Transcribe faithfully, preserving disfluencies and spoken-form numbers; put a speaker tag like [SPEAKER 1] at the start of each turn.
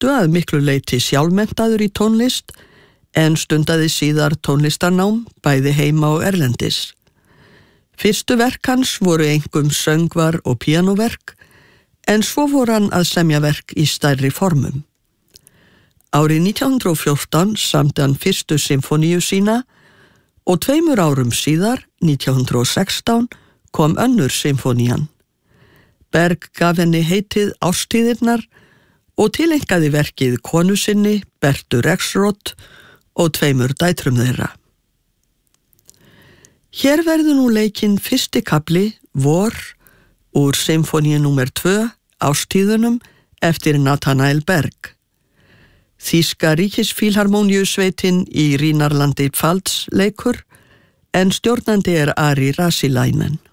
[SPEAKER 1] fyrstu að miklu leyti sjálfmenntaður í tónlist en stundaði síðar tónlistarnám bæði heima og erlendis. Fyrstu verk hans voru einkum söngvar og píanóverk en svo voru hann að semja verk í stærri formum. Árið nítján hundrað og fjórtán samdi hann fyrstu symfóníu sína og tveimur árum síðar, nítján hundrað og sextán, kom önnur symfónían. Berg gaf henni heitið Árstíðirnar og tileinkaði verkið konu sinni, Bertu Rexroth, og tveimur dætrum þeirra. Hér verður nú leikinn fyrsti kafli, Vor, úr symfóníu númer tvö, Árstíðunum, eftir Nathanael Berg. Þýska ríkisfílharmóníusveitin í Rínarlandi Pfalz leikur, en stjórnandi er Ari Rasilainen.